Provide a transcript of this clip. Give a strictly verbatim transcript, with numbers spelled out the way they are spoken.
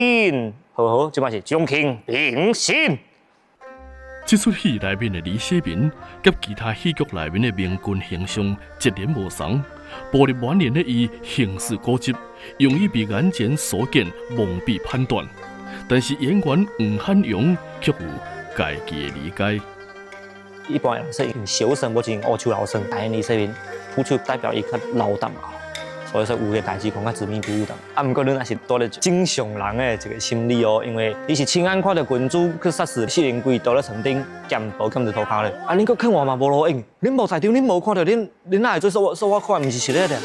信，好好，即摆是中庆平信。 这出戏内面的李世民，甲其他戏剧内面的明君形象一点无同。步入晚年的伊行事固执，容易被眼前所见蒙蔽判断。但是演员黄汉阳却有家己的理解。 一般人说用小生，无就用乌手老生，但李世民乌手代表伊较老淡啊。所以说有些代志讲较执迷不悟的。啊，不过你若是多了正常人的这个心理哦，因为你是亲眼看到君主去杀死四灵鬼，倒咧床顶剑步砍着涂骹咧。啊，恁搁看我嘛无路用，恁无在场，恁无看到，恁恁哪会做说我说我看毋是实在的？